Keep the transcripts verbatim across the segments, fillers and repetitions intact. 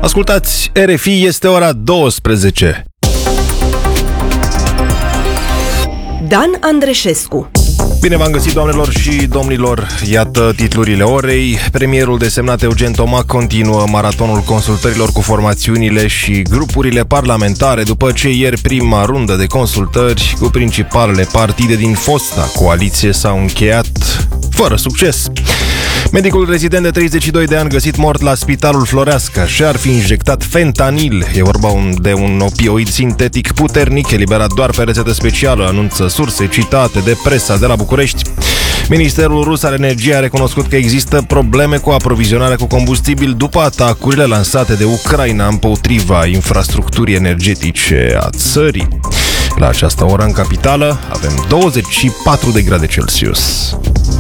Ascultați R F I, este ora douăsprezece. Dan Andreșescu. Bine v-am găsit, doamnelor și domnilor. Iată titlurile orei. Premierul desemnat Eugen Tomac continuă maratonul consultărilor cu formațiunile și grupurile parlamentare după ce ieri prima rundă de consultări cu principalele partide din fosta coaliție s-au încheiat fără succes. Medicul rezident de treizeci și doi de ani găsit mort la Spitalul Floreasca și-ar fi injectat fentanil. E vorba de un opioid sintetic puternic eliberat doar pe rețetă specială, anunță surse citate de presa de la București. Ministerul rus al energiei a recunoscut că există probleme cu aprovizionarea cu combustibil după atacurile lansate de Ucraina împotriva infrastructurii energetice a țării. La această oră în capitală avem douăzeci și patru de grade Celsius.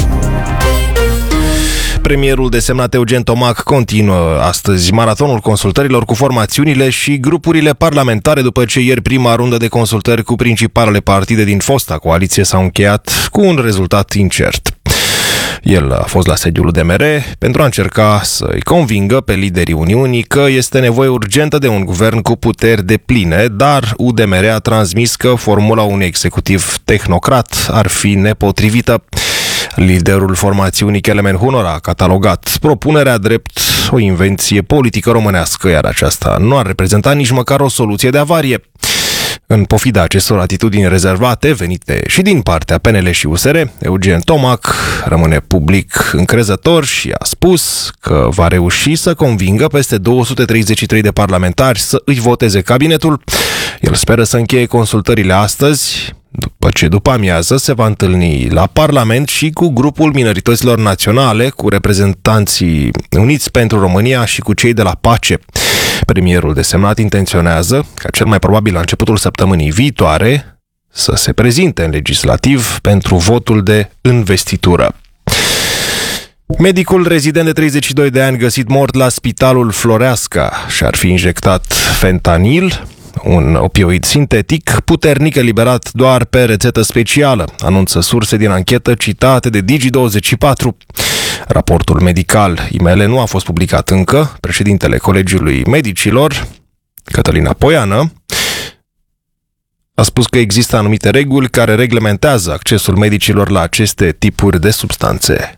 Premierul desemnat Eugen Tomac continuă astăzi maratonul consultărilor cu formațiunile și grupurile parlamentare după ce ieri prima rundă de consultări cu principalele partide din fosta coaliție s-au încheiat cu un rezultat incert. El a fost la sediul U D M R pentru a încerca să-i convingă pe liderii Uniunii că este nevoie urgentă de un guvern cu puteri depline, dar U D M R a transmis că formula unui executiv tehnocrat ar fi nepotrivită. Liderul formațiunii Kelemen Hunor a catalogat propunerea drept o invenție politică românească, iar aceasta nu ar reprezenta nici măcar o soluție de avarie. În pofida acestor atitudini rezervate venite și din partea P N L și U S R, Eugen Tomac rămâne public încrezător și a spus că va reuși să convingă peste două sute treizeci și trei de parlamentari să îi voteze cabinetul. El speră să încheie consultările astăzi, după ce după amiază se va întâlni la Parlament și cu grupul minorităților naționale, cu reprezentanții Uniți pentru România și cu cei de la Pace. Premierul desemnat intenționează, ca cel mai probabil la începutul săptămânii viitoare, să se prezinte în legislativ pentru votul de investitură. Medicul rezident de treizeci și doi de ani găsit mort la Spitalul Floreasca și-ar fi injectat fentanil, un opioid sintetic puternic eliberat doar pe rețetă specială, anunță surse din anchetă citate de Digi douăzeci și patru. Raportul medical I M L nu a fost publicat încă. Președintele Colegiului Medicilor, Cătălina Poiană, a spus că există anumite reguli care reglementează accesul medicilor la aceste tipuri de substanțe.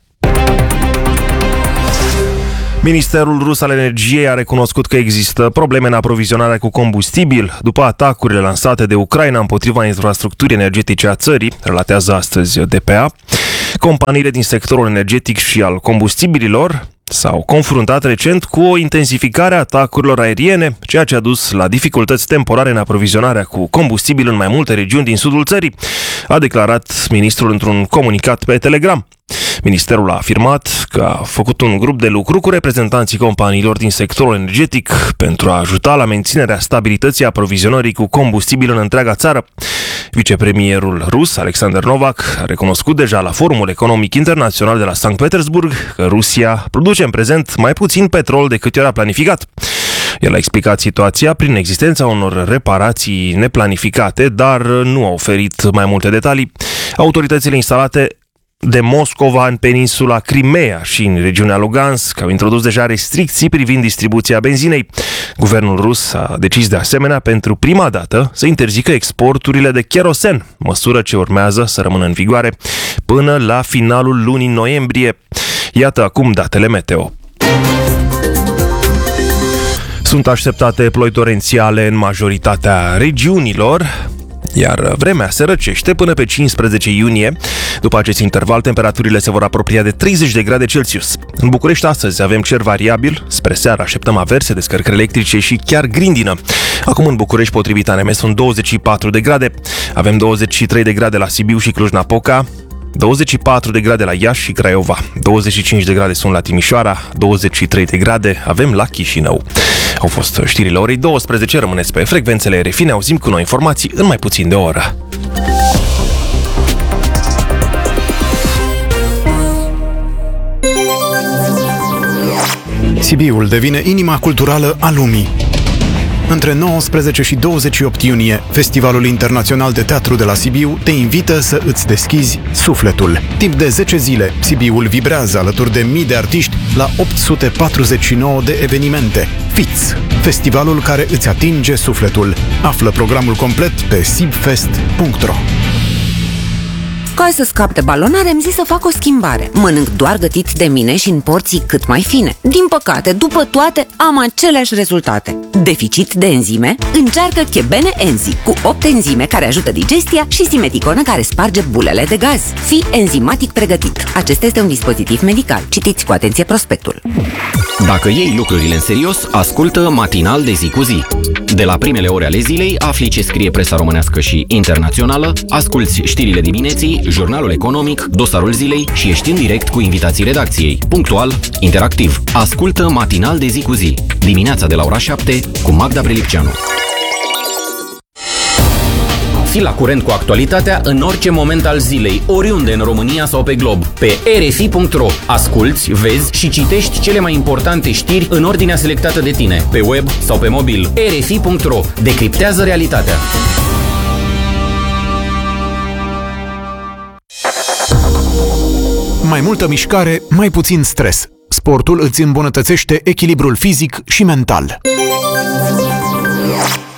Ministerul rus al energiei a recunoscut că există probleme în aprovizionarea cu combustibil după atacurile lansate de Ucraina împotriva infrastructurii energetice a țării, relatează astăzi D P A. Companiile din sectorul energetic și al combustibililor s-au confruntat recent cu o intensificare a atacurilor aeriene, ceea ce a dus la dificultăți temporare în aprovizionarea cu combustibil în mai multe regiuni din sudul țării, a declarat ministrul într-un comunicat pe Telegram. Ministerul a afirmat că a făcut un grup de lucru cu reprezentanții companiilor din sectorul energetic pentru a ajuta la menținerea stabilității aprovizionării cu combustibil în întreaga țară. Vicepremierul rus, Alexander Novak, a recunoscut deja la Forumul Economic Internațional de la Sankt Petersburg că Rusia produce în prezent mai puțin petrol decât era planificat. El a explicat situația prin existența unor reparații neplanificate, dar nu a oferit mai multe detalii. Autoritățile instalate de Moscova în peninsula Crimea și în regiunea Lugansk au introdus deja restricții privind distribuția benzinei. Guvernul rus a decis de asemenea pentru prima dată să interzică exporturile de kerosen, măsură ce urmează să rămână în vigoare până la finalul lunii noiembrie. Iată acum datele meteo. Sunt așteptate ploi torențiale în majoritatea regiunilor, iar vremea se răcește până pe cincisprezece iunie. După acest interval, temperaturile se vor apropia de treizeci de grade Celsius. În București astăzi avem cer variabil, spre seară așteptăm averse, descărcări electrice și chiar grindină. Acum în București, potrivit A N M, sunt douăzeci și patru de grade. Avem douăzeci și trei de grade la Sibiu și Cluj-Napoca, douăzeci și patru de grade la Iași și Craiova, douăzeci și cinci de grade sunt la Timișoara, douăzeci și trei de grade avem la Chișinău. Au fost știrile orei douăsprezece, rămâneți pe frecvențele R F I, ne auzim cu noi informații în mai puțin de o oră. Sibiul devine inima culturală a lumii. Între nouăsprezece și douăzeci și opt iunie, Festivalul Internațional de Teatru de la Sibiu te invită să îți deschizi sufletul. Timp de zece zile, Sibiul vibrează alături de mii de artiști la opt sute patruzeci și nouă de evenimente. Fiți! Festivalul care îți atinge sufletul. Află programul complet pe sibfest punct ro. Ca să scap de balonare, am zis să fac o schimbare. Mănânc doar gătit de mine și în porții cât mai fine. Din păcate, după toate, am aceleași rezultate. Deficit de enzime? Încearcă Chebene Enzi, cu opt enzime care ajută digestia și simeticonă care sparge bulele de gaz. Fii enzimatic pregătit. Acesta este un dispozitiv medical. Citiți cu atenție prospectul. Dacă iei lucrurile în serios, ascultă Matinal de zi cu zi. De la primele ore ale zilei afli ce scrie presa românească și internațională, asculți știrile dimineții, jurnalul economic, dosarul zilei și ești în direct cu invitații redacției. Punctual, interactiv. Ascultă Matinal de zi cu zi. Dimineața de la ora șapte cu Magda Brelipceanu. Fii la curent cu actualitatea în orice moment al zilei, oriunde în România sau pe glob. Pe r f i punct r o asculți, vezi și citești cele mai importante știri în ordinea selectată de tine, pe web sau pe mobil. r f i punct r o decriptează realitatea. Mai multă mișcare, mai puțin stres. Sportul îți îmbunătățește echilibrul fizic și mental.